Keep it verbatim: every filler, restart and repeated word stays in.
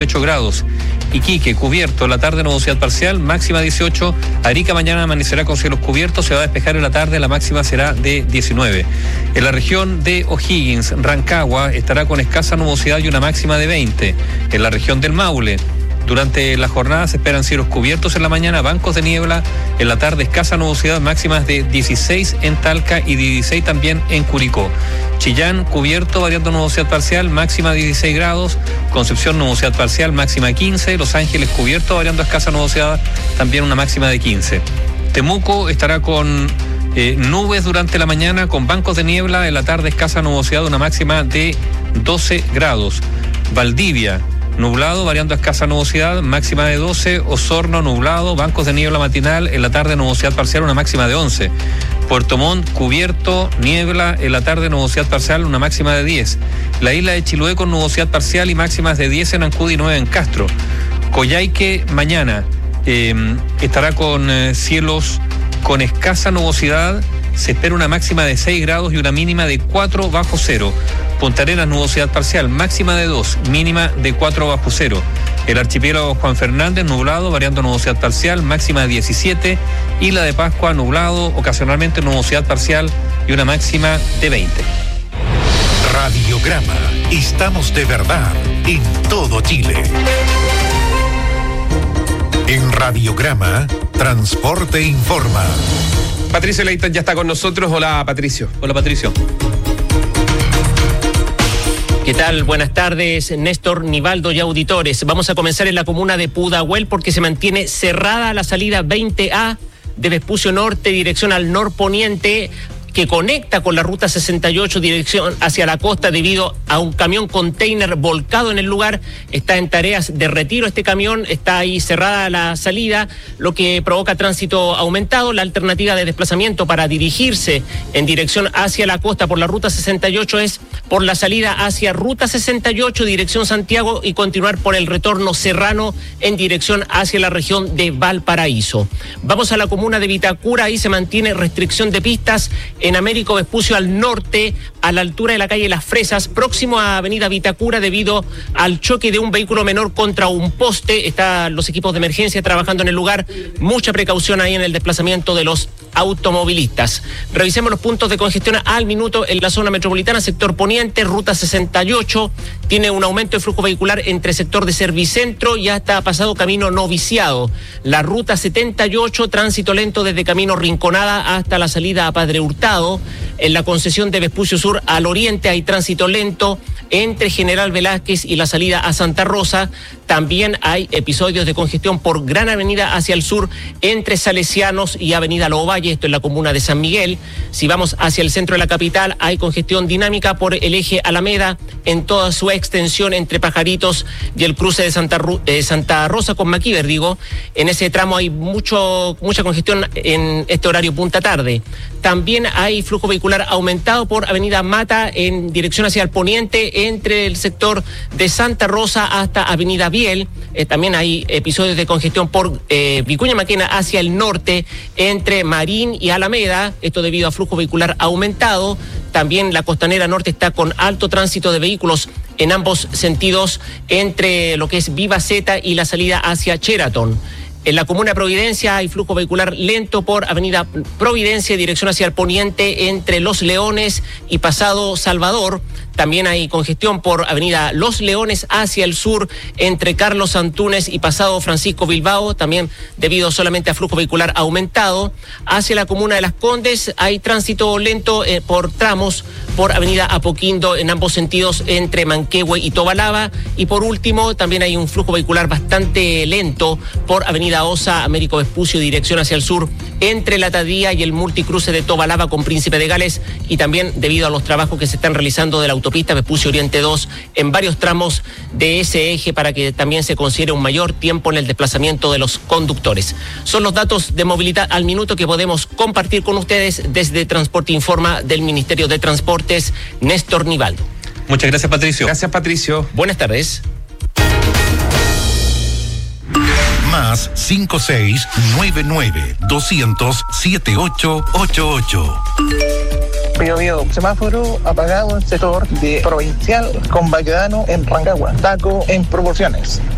dieciocho grados. Iquique, cubierto, en la tarde nubosidad parcial, máxima dieciocho. Arica mañana amanecerá con cielos cubiertos, se va a despejar en la tarde, la máxima será de diecinueve. En la región de O'Higgins, Rancagua, estará con escasa nubosidad y una máxima de veinte. En la región del Maule, durante la jornada se esperan cielos cubiertos en la mañana, bancos de niebla, en la tarde escasa nubosidad, máximas de dieciséis en Talca y dieciséis también en Curicó. Chillán, cubierto, variando nubosidad parcial, máxima dieciséis grados. Concepción, nubosidad parcial, máxima quince. Los Ángeles, cubierto, variando escasa nubosidad, también una máxima de quince. Temuco estará con eh, nubes durante la mañana, con bancos de niebla, en la tarde escasa nubosidad, una máxima de doce grados. Valdivia, nublado, variando a escasa nubosidad, máxima de doce. Osorno, nublado, bancos de niebla matinal, en la tarde nubosidad parcial, una máxima de once. Puerto Montt, cubierto, niebla, en la tarde nubosidad parcial, una máxima de diez. La isla de Chiloé con nubosidad parcial y máximas de diez en Ancud y nueve en Castro. Coyhaique, mañana eh, estará con eh, cielos con escasa nubosidad, se espera una máxima de seis grados y una mínima de cuatro bajo cero. Punta Arenas, nubosidad parcial, máxima de dos, mínima de cuatro bajo cero. El archipiélago Juan Fernández, nublado, variando nubosidad parcial, máxima de diecisiete. Isla de Pascua, nublado, ocasionalmente nubosidad parcial y una máxima de veinte. Radiograma. Estamos de verdad en todo Chile. En Radiograma, Transporte Informa. Patricio Leighton ya está con nosotros. Hola, Patricio. Hola, Patricio. ¿Qué tal? Buenas tardes, Néstor, Nivaldo y auditores. Vamos a comenzar en la comuna de Pudahuel porque se mantiene cerrada la salida veinte A de Vespucio Norte, dirección al norponiente, que conecta con la ruta sesenta y ocho dirección hacia la costa debido a un camión container volcado en el lugar. Está en tareas de retiro este camión, está ahí cerrada la salida, lo que provoca tránsito aumentado. La alternativa de desplazamiento para dirigirse en dirección hacia la costa por la ruta sesenta y ocho es por la salida hacia ruta sesenta y ocho dirección Santiago y continuar por el retorno serrano en dirección hacia la región de Valparaíso. Vamos a la comuna de Vitacura, ahí se mantiene restricción de pistas en Américo Vespucio al norte, a la altura de la calle Las Fresas, próximo a Avenida Vitacura, debido al choque de un vehículo menor contra un poste. Están los equipos de emergencia trabajando en el lugar. Mucha precaución ahí en el desplazamiento de los automovilistas. Revisemos los puntos de congestión al minuto en la zona metropolitana, sector poniente, ruta sesenta y ocho, tiene un aumento de flujo vehicular entre sector de Servicentro y hasta pasado Camino Noviciado. La ruta setenta y ocho, tránsito lento desde Camino Rinconada hasta la salida a Padre Hurtado. En la concesión de Vespucio Sur al oriente hay tránsito lento entre General Velázquez y la salida a Santa Rosa. También hay episodios de congestión por Gran Avenida hacia el sur entre Salesianos y Avenida Lovalle, esto en la comuna de San Miguel. Si vamos hacia el centro de la capital, hay congestión dinámica por el eje Alameda en toda su extensión entre Pajaritos y el cruce de Santa, Ru- eh, Santa Rosa con Maquíver, digo. En ese tramo hay mucho mucha congestión en este horario punta tarde. También hay flujo vehicular aumentado por Avenida Mata en dirección hacia el poniente entre el sector de Santa Rosa hasta Avenida Biel. Eh, también hay episodios de congestión por eh, Vicuña Maquena hacia el norte entre Marín y Alameda, esto debido a flujo vehicular aumentado. También la costanera norte está con alto tránsito de vehículos en ambos sentidos entre lo que es Viva Zeta y la salida hacia Sheraton. En la comuna de Providencia hay flujo vehicular lento por Avenida Providencia, dirección hacia el poniente entre Los Leones y Pasado Salvador. También hay congestión por Avenida Los Leones hacia el sur entre Carlos Antúnez y Pasado Francisco Bilbao, también debido solamente a flujo vehicular aumentado. Hacia la comuna de Las Condes hay tránsito lento eh, por tramos por Avenida Apoquindo en ambos sentidos entre Manquehue y Tobalaba. Y por último, también hay un flujo vehicular bastante lento por Avenida Osa, Américo Vespucio, dirección hacia el sur entre La Tadía y el multicruce de Tobalaba con Príncipe de Gales, y también debido a los trabajos que se están realizando de la autopista Vespucio Oriente dos en varios tramos de ese eje para que también se considere un mayor tiempo en el desplazamiento de los conductores. Son los datos de movilidad al minuto que podemos compartir con ustedes desde Transporte Informa del Ministerio de Transportes. Néstor Nivaldo. Muchas gracias, Patricio. Gracias, Patricio. Buenas tardes. Más cinco seis nueve nueve doscientos setenta y ocho ochenta y ocho. Bio Bio, semáforo apagado en sector de Provincial con Baquedano en Rancagua, Taco en proporciones.